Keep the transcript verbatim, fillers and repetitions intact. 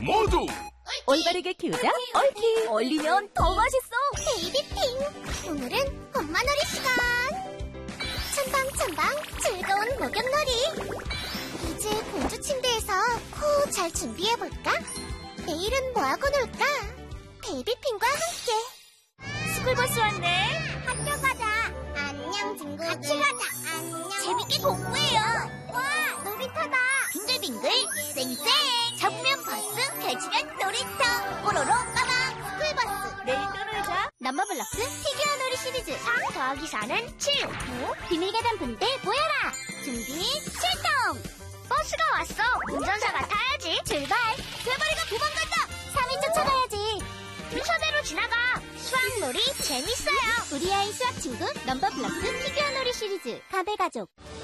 모두 올바르게 키우자 옳키. 얼리면 더 맛있어. 베이비핑. 오늘은 엄마놀이 시간. 첨방첨방 즐거운 목욕놀이. 이제 공주 침대에서 코 잘 준비해볼까? 내일은 뭐하고 놀까? 베이비핑과 함께. 스쿨버스 왔네. 학교 가자. 안녕 친구들. 같이 가자. 안녕. 재밌게 공부해요. 와 놀이터다. 빙글빙글 쌩쌩. 잡으면 버스, 펼치면 놀이터. 뽀로로 빠방 스쿨버스. 내일 또 놀자. 넘버블럭스 피규어 놀이 시리즈 사 더하기 사는 칠. 오, 비밀 계단 분대 모여라. 준비 출동. 버스가 왔어. 운전사가 타야지. 출발. 대머리가 도망간다. 삼 위 쫓아가야지. 순서대로 지나가. 수학놀이 재밌어요. 우리 아이 수학 친구 넘버블럭스 피규어 놀이 시리즈 가베가족.